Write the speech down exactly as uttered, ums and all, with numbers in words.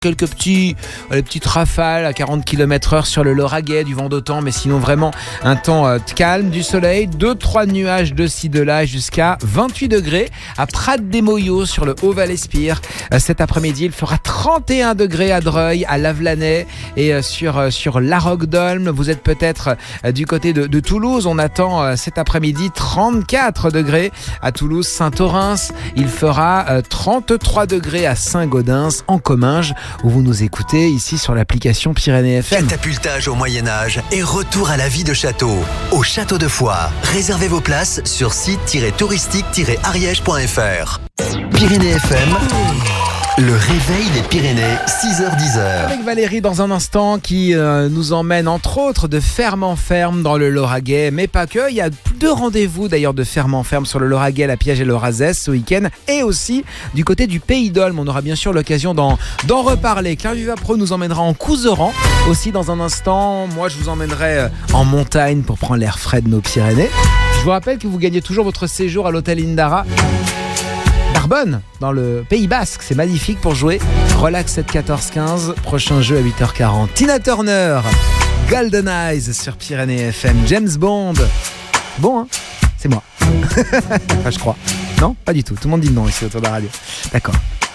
Quelques petits, les petites rafales à quarante kilomètres heure sur le Lauragais, du vent d'automne, mais sinon vraiment un temps euh, calme, du soleil, deux trois nuages de ci de là jusqu'à vingt-huit degrés à Prat des Moyaux sur le Haut-Val-Espire. Euh, cet après-midi, il fera trente et un degrés à Dreuil, à Lavelanet et euh, sur, euh, sur La Roque-d'Olme. Vous êtes peut-être euh, du côté de, de Toulouse. On attend euh, cet après-midi trente-quatre degrés à Toulouse, Saint-Orens. Il fera euh, trente-trois degrés à Saint-Gaudens, en Comminges, où vous nous écoutez ici sur l'application Pyrénées F M. Catapultage au Moyen-Âge et retour à la vie de château au Château de Foix. Réservez vos places sur site touristique ariège point f r. Pyrénées F M, le réveil des Pyrénées, six heures dix. Avec Valérie dans un instant qui euh, nous emmène entre autres de ferme en ferme dans le Lauragais, mais pas que. Il y a deux rendez-vous d'ailleurs de ferme en ferme sur le Lauragais, la Piège et le Razès ce week-end, et aussi du côté du Pays d'Olme. On aura bien sûr l'occasion d'en, d'en reparler. Claire Vivapro nous emmènera en Couseran aussi dans un instant. Moi je vous emmènerai en montagne pour prendre l'air frais de nos Pyrénées. Je vous rappelle que vous gagnez toujours votre séjour à l'hôtel Indara Narbonne, dans le Pays Basque. C'est magnifique pour jouer. Relax sept quatorze quinze, prochain jeu à huit heures quarante. Tina Turner, Golden Eyes sur Pyrénées F M. James Bond. Bon, hein, c'est moi. Enfin, je crois. Non, pas du tout. Tout le monde dit non ici autour de la radio. D'accord.